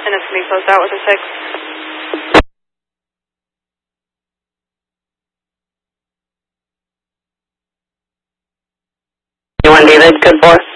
minutes to be closed out with a 6. You want David, code 4?